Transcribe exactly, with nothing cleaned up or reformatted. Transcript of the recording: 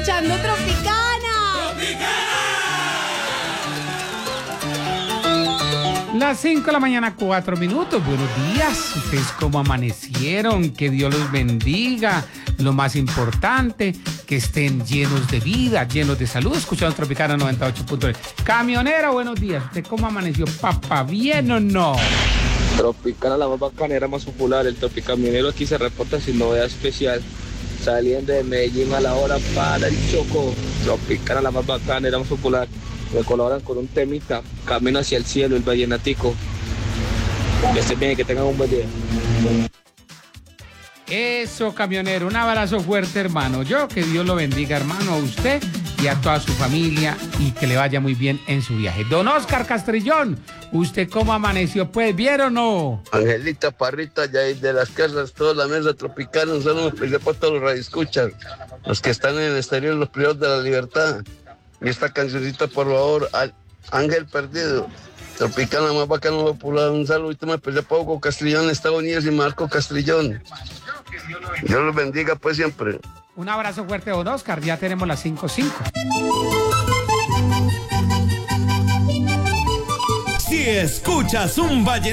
escuchando Tropicana. Las cinco de la mañana, cuatro minutos. Buenos días. ¿Ustedes cómo amanecieron? Que Dios los bendiga. Lo más importante, que estén llenos de vida, llenos de salud. Escuchando Tropicana noventa y ocho punto tres. Camionera, buenos días. ¿Usted cómo amaneció? ¿Papá bien o no? Tropicana, la más bacanera, más popular. El Tropicamionero aquí se reporta sin novedad especial. Saliendo de Medellín a la hora para el Chocó. Tropicana, la más bacana, era más popular. Me colaboran con un temita, Camino hacia el cielo, el vallenatico. Que estén bien y que tengan un buen día. Eso, camionero, un abrazo fuerte, hermano. Yo, que Dios lo bendiga, hermano, a usted y a toda su familia y que le vaya muy bien en su viaje. Don Oscar Castrillón, ¿usted cómo amaneció? Pues, ¿bien o no? Angelita Parrita, ya de las casas, toda la mesa Tropicana, un saludo especial para todos los radioescuchas, los que están en el exterior, los privados de la libertad. Y esta cancioncita, por favor, al Ángel Perdido, Tropicana, más bacana, popular. Un saludito más especial para Hugo Castrillón, Estados Unidos, y Marco Castrillón. Dios los bendiga, pues, siempre. Un abrazo fuerte, don Oscar. Ya tenemos las cinco cinco. Si escuchas un vallenato